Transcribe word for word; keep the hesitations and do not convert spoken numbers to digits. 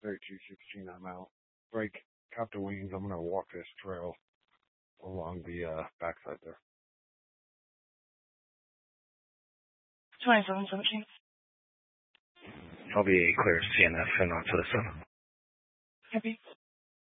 thirty-two sixteen, I'm out. Break, Captain Wings, I'm going to walk this trail along the uh, backside there. twenty-seven seventeen. I'll be clear C N F and on to the sun. Happy.